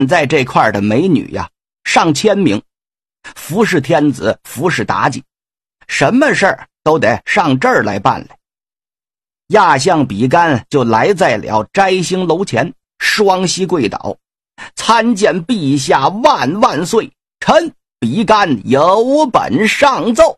在这块的美女呀，上千名，服侍天子，服侍妲己，什么事儿都得上这儿来办来。亚相比干就来在了摘星楼前，双膝跪倒，参见陛下万万岁，臣比干有本上奏。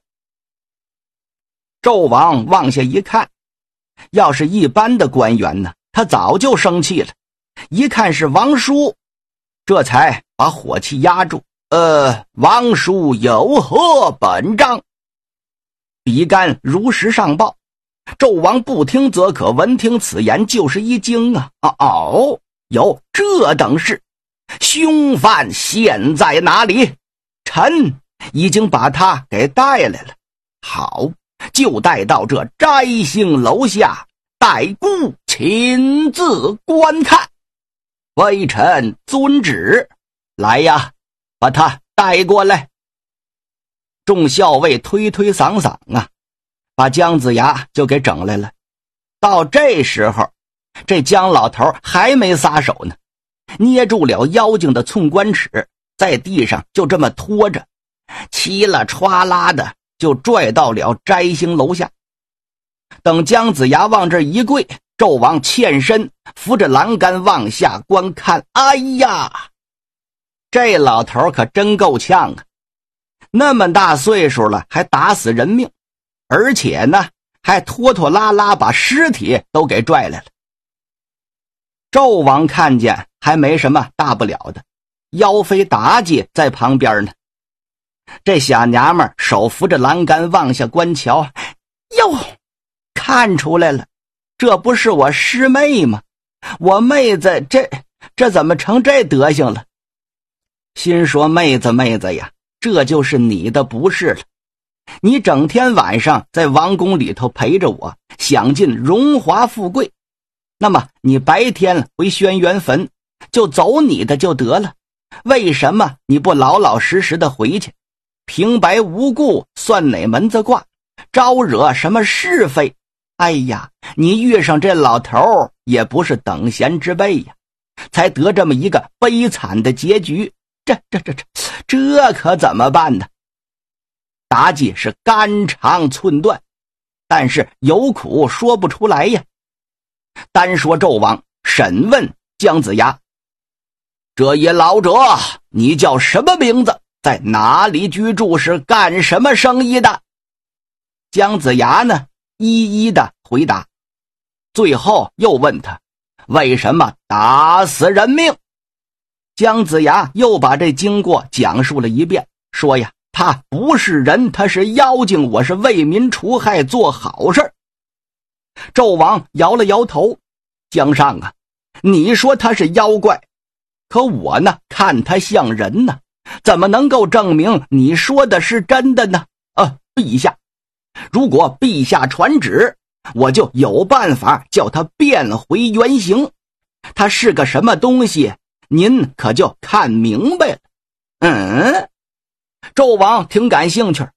纣王往下一看，要是一般的官员呢，他早就生气了，一看是王叔，这才把火气压住。王叔有何本章？比干如实上报。纣王不听则可，闻听此言就是一惊啊！有这等事，凶犯现在哪里？臣已经把他给带来了。好，就带到这摘星楼下，待孤亲自观看。微臣遵旨。来呀，把他带过来。众校尉推推搡搡啊，把姜子牙就给整来了。到这时候，这姜老头还没撒手呢，捏住了妖精的寸关尺，在地上就这么拖着，嘁啦歘啦的就拽到了摘星楼下。等姜子牙往这一跪，纣王欠身扶着栏杆往下观看。哎呀，这老头可真够呛啊！那么大岁数了，还打死人命，而且呢，还拖拖拉拉把尸体都给拽来了。纣王看见还没什么大不了的，妖妃妲己在旁边呢。这小娘们手扶着栏杆往下观瞧，哟，看出来了，这不是我师妹吗？我妹子这怎么成这德行了？心说妹子呀，这就是你的不是了。你整天晚上在王宫里头陪着我，享尽荣华富贵，那么你白天回轩辕坟就走你的就得了，为什么你不老老实实的回去？平白无故算哪门子卦，招惹什么是非？哎呀，你遇上这老头也不是等闲之辈呀，才得这么一个悲惨的结局。这可怎么办呢？妲己是肝肠寸断，但是有苦说不出来呀。单说纣王审问姜子牙，这一老者，你叫什么名字？在哪里居住？是干什么生意的？姜子牙呢，一一的回答。最后又问他，为什么打死人命？姜子牙又把这经过讲述了一遍，说呀，他不是人，他是妖精，我是为民除害，做好事。纣王摇了摇头，姜尚啊，你说他是妖怪，可我呢，看他像人呢，怎么能够证明你说的是真的呢？陛下，如果陛下传旨，我就有办法叫他变回原形。他是个什么东西，您可就看明白了。纣王挺感兴趣。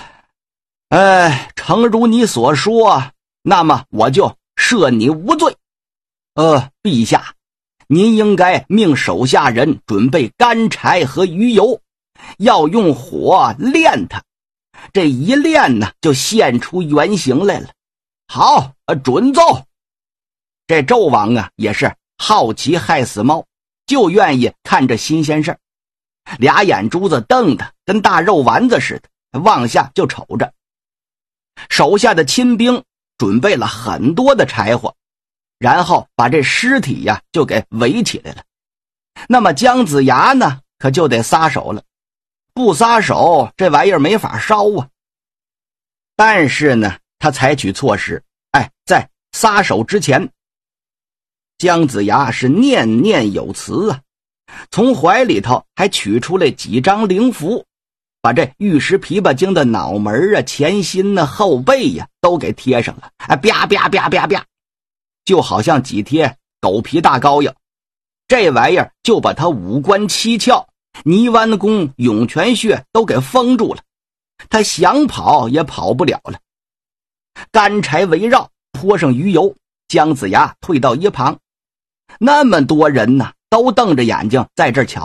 诚如你所说，那么我就赦你无罪。陛下，您应该命手下人准备干柴和鱼油，要用火炼它，这一炼呢，就现出原形来了。好，准奏。这纣王啊，也是好奇害死猫，就愿意看这新鲜事儿，俩眼珠子瞪得跟大肉丸子似的，往下就瞅着。手下的亲兵准备了很多的柴火，然后把这尸体呀就给围起来了。那么姜子牙呢，可就得撒手了，不撒手这玩意儿没法烧啊。但是呢，他采取措施，在撒手之前，姜子牙是念念有词啊，从怀里头还取出来几张灵符，把这玉石琵琶精的脑门啊、前心啊、后背呀都给贴上了，啪啪啪啪啪，就好像几贴狗皮大膏药。这玩意儿就把他五官七窍、泥湾宫、涌泉穴都给封住了，他想跑也跑不了了。干柴围绕，泼上鱼油，姜子牙退到一旁。那么多人呢， 都瞪着眼睛在这儿瞧。